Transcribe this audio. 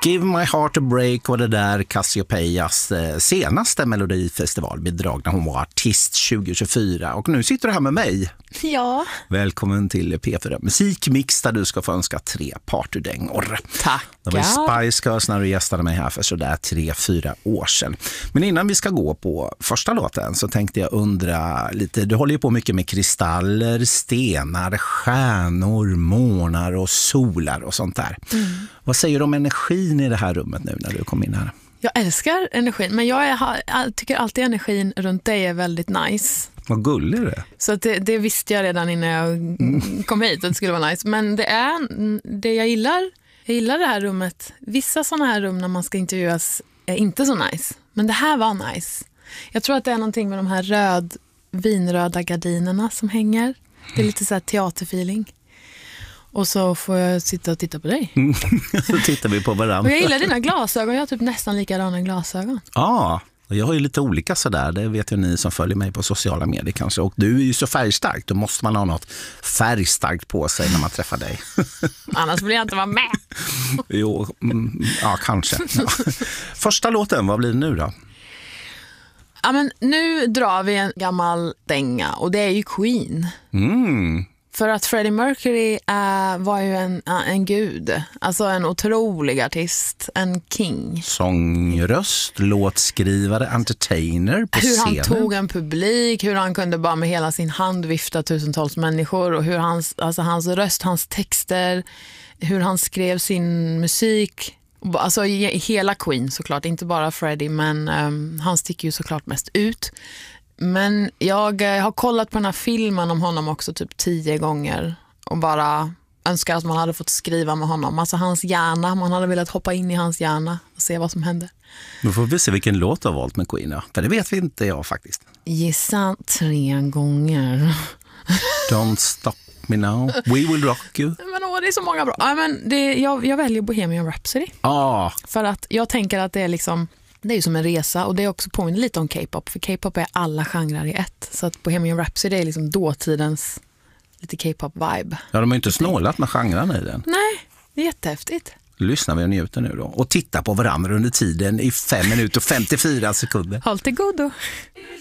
Give My Heart a Break var det där Cassiopeias senaste melodifestivalbidrag när hon var artist 2024. Och nu sitter du här med mig. Ja. Välkommen till P4 Musikmix där du ska få önska 3 partydängor. Tack. Det var Spice Girls när du gästade mig här för sådär 3-4 år sedan. Men innan vi ska gå på första låten så tänkte jag undra lite. Du håller ju på mycket med kristaller, stenar, stjärnor, månar och solar och sånt där. Vad säger du om energin i det här rummet nu när du kom in här? Jag älskar energin, men jag tycker alltid energin runt dig är väldigt nice. Vad gullig det är. Så att det visste jag redan innan jag kom hit att det skulle vara nice. Men det jag gillar det här rummet. Vissa sådana här rum när man ska intervjuas är inte så nice. Men det här var nice. Jag tror att det är någonting med de här vinröda gardinerna som hänger. Det är lite så här teaterfeeling. Och så får jag sitta och titta på dig. Så tittar vi på varandra. Och jag gillar dina glasögon. Jag har typ nästan likadana glasögon. Ja, jag har ju lite olika sådär. Det vet ju ni som följer mig på sociala medier kanske. Och du är ju så färgstark. Då måste man ha något färgstarkt på sig när man träffar dig. Annars vill jag inte vara med. Jo, ja kanske. Ja. Första låten, vad blir det nu då? Ja, men nu drar vi en gammal dänga. Och det är ju Queen. För att Freddie Mercury var ju en gud. Alltså en otrolig artist. En king. Sångröst, låtskrivare, entertainer på scenen. Hur han tog en publik. Hur han kunde bara med hela sin hand vifta tusentals människor. Och hur hans röst, hans texter. Hur han skrev sin musik. Alltså hela Queen såklart. Inte bara Freddie, men han sticker ju såklart mest ut. Men jag har kollat på den här filmen om honom också typ 10 gånger och bara önskar att man hade fått skriva med honom. Alltså hans hjärna, man hade velat hoppa in i hans hjärna och se vad som händer. Nu får vi se vilken låt du har valt med Queen, för det vet vi inte jag faktiskt. Gissa 3 gånger. Don't stop me now, we will rock you. Men det är så många bra. Ja, men jag väljer Bohemian Rhapsody. För att jag tänker att det är liksom... Det är ju som en resa och det är också påminner lite om K-pop. För K-pop är alla genrer i ett. Så att Bohemian Rhapsody är liksom dåtidens lite K-pop-vibe. Ja, de har ju inte snålat med genrerna i den. Nej, det är jättehäftigt. Lyssnar vi och njuter nu då. Och titta på varandra under tiden i 5 minuter och 54 sekunder. Håll till godo.